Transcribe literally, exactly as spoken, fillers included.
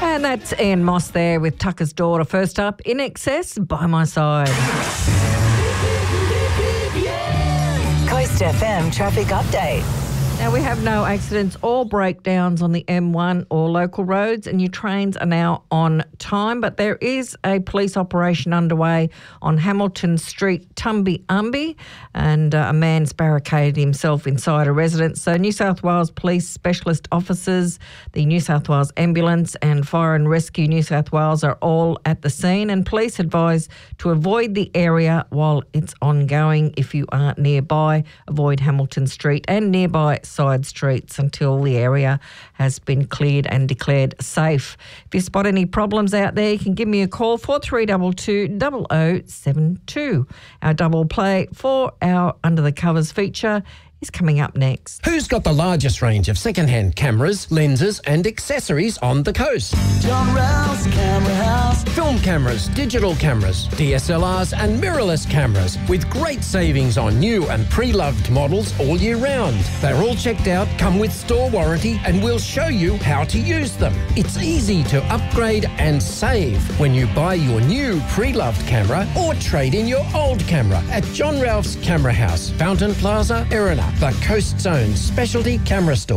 And that's Ian Moss there with Tucker's Daughter. First up, In Excess, By My Side. Coast F M traffic update. Now, we have no accidents or breakdowns on the M one or local roads, and your trains are now on time. But there is a police operation underway on Hamilton Street, Tumby Umby, and uh, a man's barricaded himself inside a residence. So New South Wales Police Specialist Officers, the New South Wales Ambulance and Fire and Rescue New South Wales are all at the scene, and police advise to avoid the area while it's ongoing. If you are nearby, avoid Hamilton Street and nearby side streets until the area has been cleared and declared safe. If you spot any problems out there, you can give me a call, four three two two, zero zero seven two. Our double play for our Under the Covers feature is coming up next. Who's got the largest range of second-hand cameras, lenses and accessories on the coast? John Ralph's Camera House. Film cameras, digital cameras, D S L Rs and mirrorless cameras with great savings on new and pre-loved models all year round. They're all checked out, come with store warranty and we'll show you how to use them. It's easy to upgrade and save when you buy your new pre-loved camera or trade in your old camera at John Ralph's Camera House, Fountain Plaza, Erina, the Coast Zone Specialty Camera Store.